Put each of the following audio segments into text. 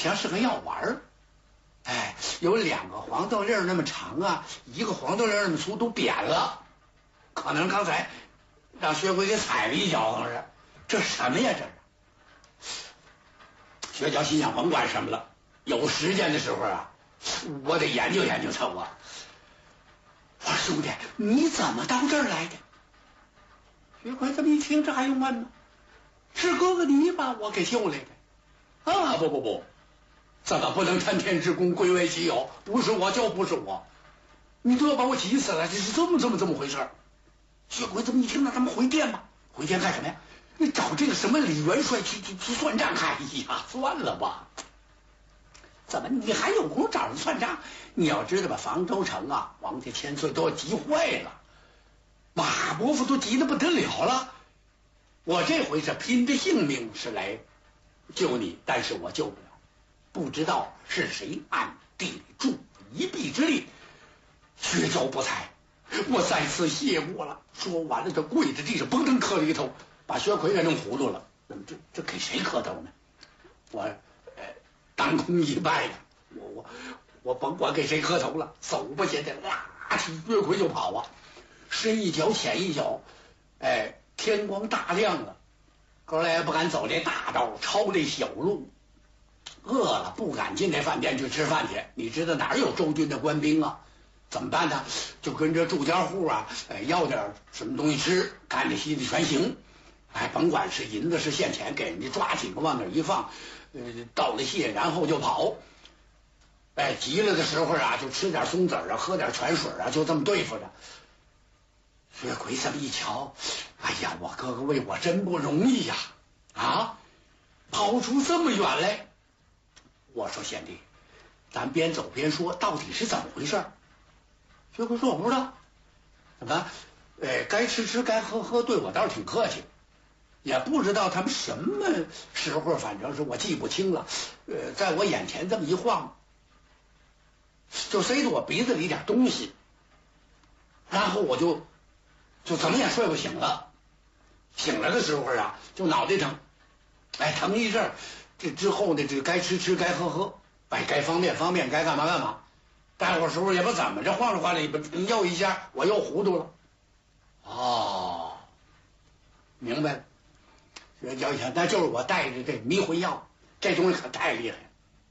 像是个药丸儿。哎，有2个黄豆粒儿那么长啊，1个黄豆粒儿那么粗，都扁了。可能刚才让薛奎给踩了一脚，是这什么呀？这是。薛娇心想，甭管什么了，有时间的时候啊，我得研究研究他。我说兄弟，你怎么到这儿来的？薛奎这么一听，这还用问吗？是哥哥你把我给救来的。啊，不，怎么不能贪天之功归为己有？不是我就不是我，你都要把我急死了，这是这么回事。薛奎这么一听，那咱们回电吧。回电干什么呀？你找这个什么李元帅去算账。哎呀，算了吧。怎么你还有空找人算账？你要知道吧，房州城啊，王家千岁都要急坏了，马伯父都急得不得了了。我这回是拼着性命是来救你，但是我救不了。不知道是谁暗地里助一臂之力。薛娇不才，我再次谢过了。说完了，这跪在地上嘣噔磕了一头，把薛奎给弄糊涂了。那么这给谁磕头呢？我当空一拜呀！我甭管给谁磕头了，走吧！现在拉起薛奎就跑啊，深一脚浅一脚。天光大亮了，哥俩也不敢走这大道，抄这小路。饿了不敢进这饭店去吃饭去，你知道哪儿有周军的官兵啊？怎么办呢？就跟着住家户啊，要点什么东西吃，干这些的全行。甭管是银子是现钱，给人家抓几个往那儿一放，道了谢，然后就跑。急了的时候啊，就吃点松子啊，喝点泉水啊，就这么对付着。薛奎这么一瞧，哎呀，我哥哥为我真不容易呀！跑出这么远来。我说贤弟，咱边走边说，到底是怎么回事？薛奎说我不知道。怎么？该吃吃该喝喝，对我倒是挺客气。也不知道他们什么时候，反正是我记不清了。在我眼前这么一晃，就塞到我鼻子里点东西，然后我就怎么也睡不醒了。醒来的时候啊，就脑袋疼，疼一阵儿。这之后呢，这该吃吃该喝喝，该方便方便，该干嘛干嘛。待会儿时候也不怎么着，晃着晃着又一下，我又糊涂了。哦，明白了。薛娇一想，那就是我带着这迷魂药，这东西可太厉害了。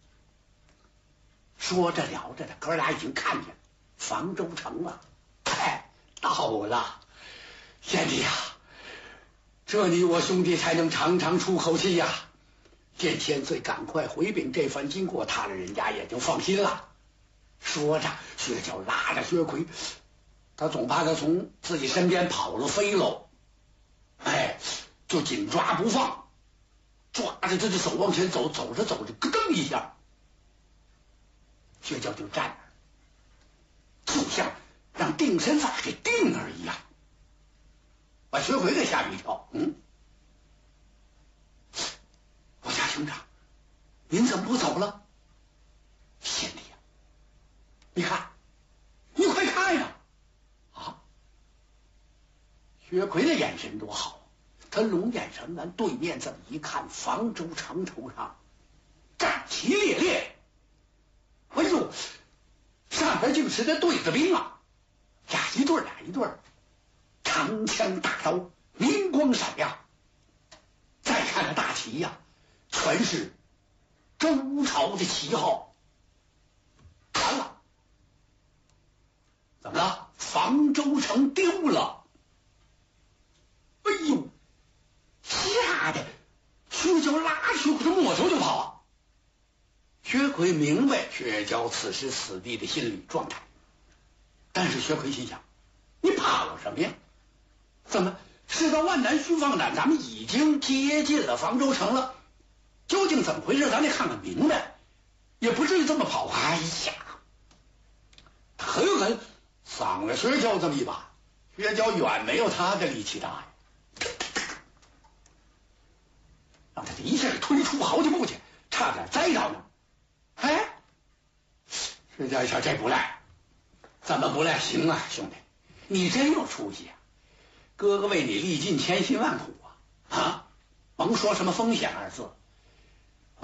说着聊着的，哥俩已经看见房州城了。到了，贤弟呀，这你我兄弟才能长长出口气呀。见千岁赶快回禀这番经过，他的人家也就放心了。说着，薛娇拉着薛奎，他总怕他从自己身边跑了飞喽，就紧抓不放，抓着他的手往前走，走着走着，咯噔一下，薛娇就站那儿，就像让定身法给定那儿一样，把薛奎给吓了一跳。我家兄长，您怎么不走了？贤弟呀，你看，你快看呀！薛奎的眼神多好，他龙眼神完，对面这么一看，房州城头上战旗猎猎，上边竟是那对子兵啊，俩一对儿，长枪大刀，明光闪亮。再看那大旗呀，全是周朝的旗号。完了，怎么了？房州城丢了。吓得薛娇拉薛奎抹头就跑啊！薛奎明白薛娇此时此地的心理状态，但是薛奎心想：你跑什么呀？怎么事到万难须放胆？咱们已经接近了房州城了，究竟怎么回事？咱得看看明白，也不至于这么跑。哎呀，狠赏了薛娇这么一把。薛娇远没有他的力气大呀，让他这一下推出好几步去，差点栽着呢。薛娇一瞧，这不赖，怎么不赖？行啊，兄弟，你真有出息啊！哥哥为你历尽千辛万苦啊！甭说什么风险二字，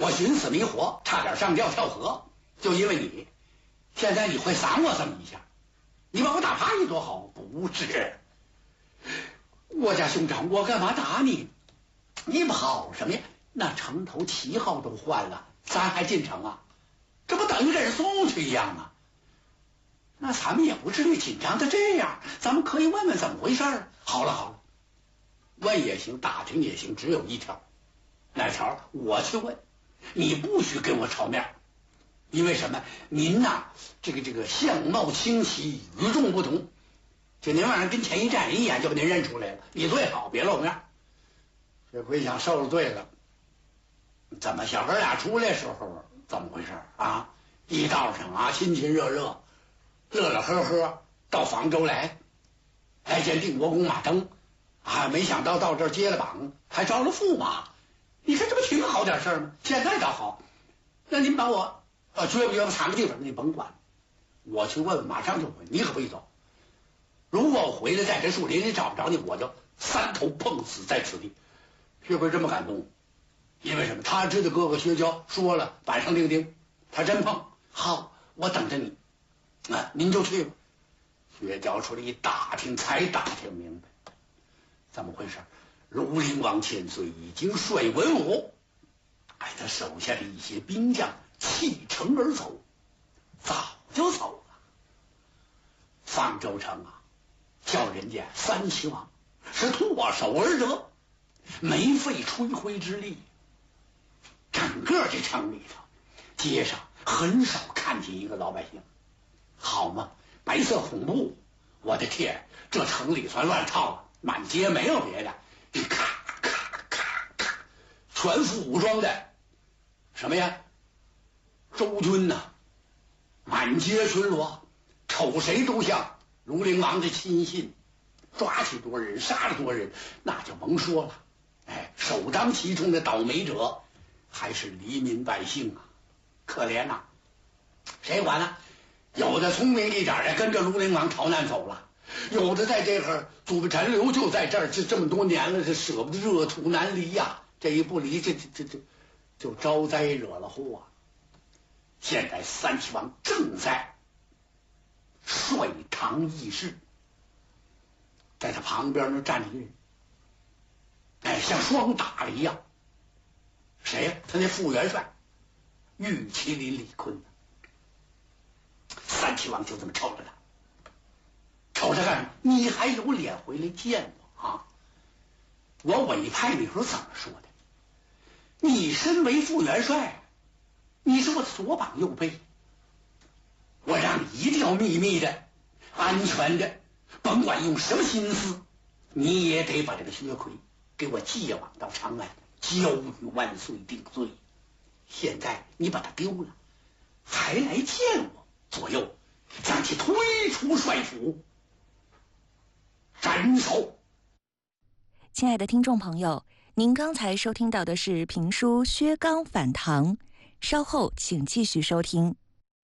我寻死觅活，差点上吊跳河，就因为你。现在你会赏我这么一下，你把我打趴下多好？不是，我家兄长，我干嘛打你？你跑什么呀？那城头旗号都换了，咱还进城啊？这不等于给人送去一样啊？那咱们也不至于紧张的这样，咱们可以问问怎么回事。好了好了，问也行，打听也行，只有一条，哪条？我去问，你不许给我炒面。因为什么？您呐，这个相貌清奇，与众不同。就您晚上跟前一站，一眼就把您认出来了。你最好别露面。这回想受了罪了。怎么小哥俩出来时候怎么回事啊？一道上啊，亲亲热热，乐乐呵呵，到房州来，还见定国公马登啊，没想到到这儿接了榜，还招了驸马。你看这不挺好点事吗？现在倒好。那您把我。撅不撅不藏个地方，你甭管，我去问问，马上就回，你可别走。如果我回来在这树林里找不着你，我就3头碰死在此地。薛奎这么感动，因为什么？他知道哥哥薛娇说了板上钉钉，他真碰。好，我等着你。您就去吧。薛娇出来一打听，才打听明白，怎么回事？庐陵王千岁已经率文武，他手下的一些兵将弃城而走，早就走了。方州城啊，叫人家三齐王是唾手而得，没费吹灰之力。整个这城里头，街上很少看见一个老百姓，好吗？白色恐怖，我的天，这城里算乱套了，满街没有别的，咔咔咔咔，全副武装的，什么呀？周军呐，满街巡逻，瞅谁都像庐陵王的亲信，抓起多人，杀了多人，那就甭说了。首当其冲的倒霉者还是黎民百姓啊，可怜呐！谁管呢？有的聪明一点的跟着庐陵王逃难走了，有的在这会祖辈陈留就在这儿，这么多年了，这舍不得热土难离呀。这一不离，这就招灾惹了祸。现在三齐王正在率堂议事，在他旁边那站着一人，像双打了一样。谁呀？他那副元帅玉麒麟李坤。三齐王就这么瞅着他，瞅着干什么？你还有脸回来见我啊？我委派你时候怎么说的？你身为副元帅，你是我的左膀右臂，我让你一定要秘密的、安全的，甭管用什么心思，你也得把这个薛奎给我借往到长安，交与万岁定罪。现在你把他丢了，还来见我，左右将其推出帅府，斩首。 亲爱的听众朋友，您刚才收听到的是评书《薛刚反唐》，稍后请继续收听。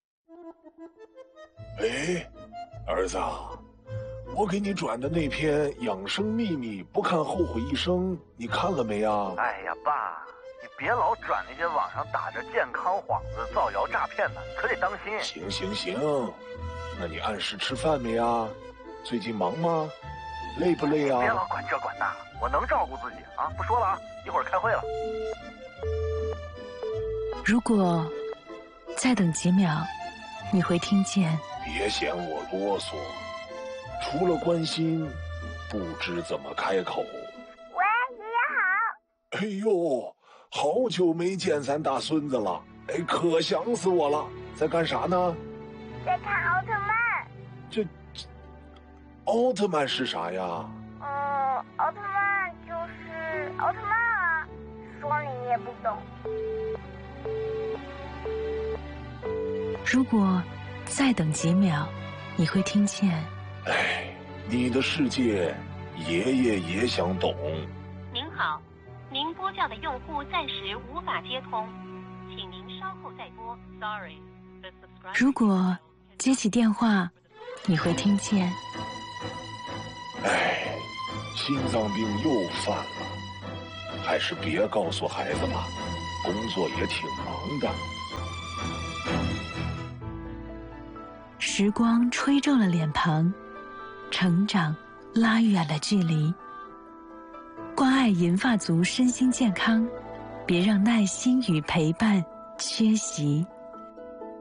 儿子啊，我给你转的那篇《养生秘密不看后悔一生》，你看了没啊？ 哎呀，爸，你别老转那些网上打着健康幌子造谣诈骗的，可得当心。 行，那你按时吃饭没啊？最近忙吗？累不累啊？ 别老管这管那，我能照顾自己啊！不说了啊，一会儿开会了。 如果再等几秒，你会听见。 别嫌我啰嗦，除了关心，不知怎么开口。 喂，爷爷好。 哎呦，好久没见咱大孙子了，可想死我了。在干啥呢？ 在看奥特曼。 奥特曼是啥呀？ 奥特曼就是奥特曼啊，说你也不懂。 如果再等几秒，你会听见。 你的世界，爷爷也想懂。 您好，您拨叫的用户暂时无法接通，请您稍后再拨。Sorry。 如果接起电话，你会听见。 心脏病又犯了，还是别告诉孩子了。 工作也挺忙的。 时光吹皱了脸庞，成长拉远了距离。关爱银发族身心健康，别让耐心与陪伴缺席。